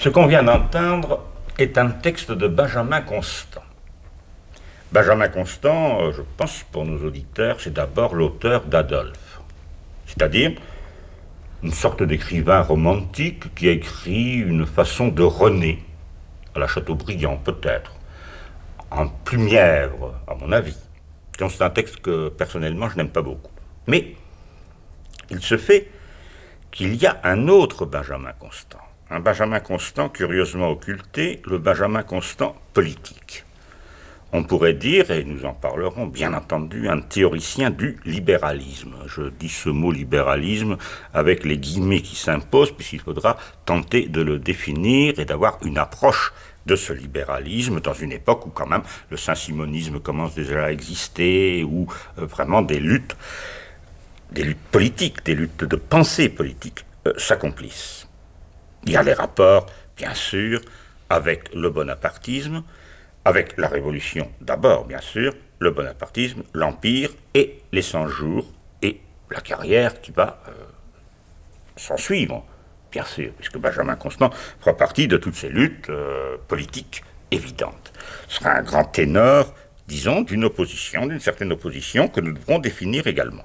Ce qu'on vient d'entendre est un texte de Benjamin Constant. Benjamin Constant, je pense pour nos auditeurs, c'est d'abord l'auteur d'Adolphe, c'est-à-dire une sorte d'écrivain romantique qui a écrit une façon de René, à la Chateaubriand peut-être, en plus mièvre, à mon avis. Donc c'est un texte que personnellement je n'aime pas beaucoup. Mais il se fait qu'il y a un autre Benjamin Constant, un Benjamin Constant curieusement occulté, le Benjamin Constant politique. On pourrait dire, et nous en parlerons bien entendu, un théoricien du libéralisme. Je dis ce mot libéralisme avec les guillemets qui s'imposent, puisqu'il faudra tenter de le définir et d'avoir une approche de ce libéralisme dans une époque où quand même le saint-simonisme commence déjà à exister, où vraiment des luttes politiques, des luttes de pensée politique s'accomplissent. Il y a les rapports, bien sûr, avec le bonapartisme, avec la Révolution d'abord, bien sûr, le bonapartisme, l'Empire et les 100 jours et la carrière qui va s'en suivre, bien sûr, puisque Benjamin Constant fera partie de toutes ces luttes politiques évidentes. Ce sera un grand ténor, disons, d'une certaine opposition que nous devrons définir également.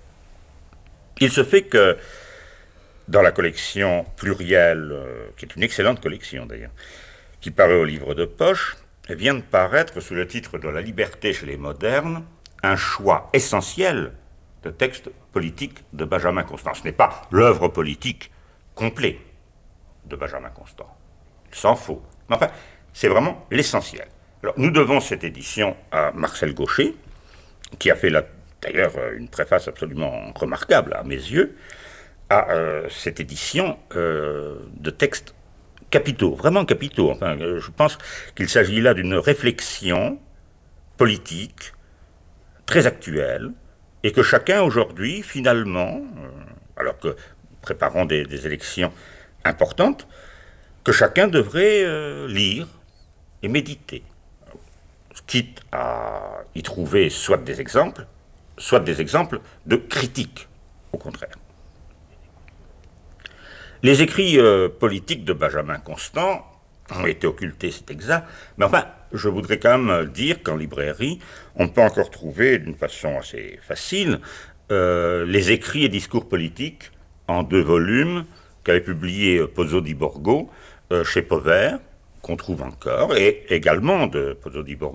Il se fait que dans la collection plurielle, qui est une excellente collection d'ailleurs, qui paraît au livre de poche, vient de paraître sous le titre de La liberté chez les modernes, un choix essentiel de textes politiques de Benjamin Constant. Ce n'est pas l'œuvre politique complète de Benjamin Constant. Il s'en faut. Mais enfin, c'est vraiment l'essentiel. Alors, nous devons cette édition à Marcel Gaucher, qui a fait d'ailleurs une préface absolument remarquable à mes yeux, à cette édition de textes capitaux, vraiment capitaux. Enfin, je pense qu'il s'agit là d'une réflexion politique très actuelle et que chacun aujourd'hui, finalement, alors que nous préparons des élections importantes, que chacun devrait lire et méditer, quitte à y trouver soit des exemples de critiques, au contraire. Les écrits politiques de Benjamin Constant ont été occultés, c'est exact, mais enfin, je voudrais quand même dire qu'en librairie, on peut encore trouver d'une façon assez facile les écrits et discours politiques en 2 volumes qu'avait publié Pozzo di Borgo chez Pauvert, qu'on trouve encore, et également de Pozzo di Borgo